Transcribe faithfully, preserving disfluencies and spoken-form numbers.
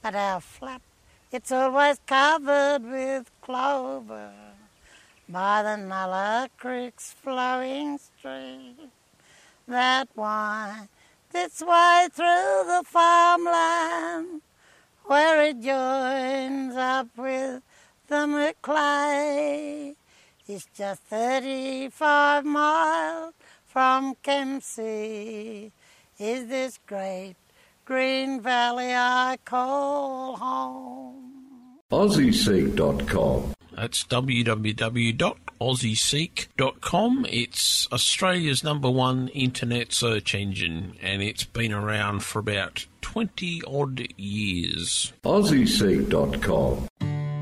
But our flap, it's always covered with clover by the Nulla Creek's flowing stream that winds its way through the farmland where it joins up with the Macleay. It's just thirty-five miles from Kempsey. Is this great green valley I call home? Aussie Seek dot com. That's w w w dot aussie seek dot com. It's Australia's number one internet search engine, and it's been around for about twenty odd years. Aussie Seek dot com.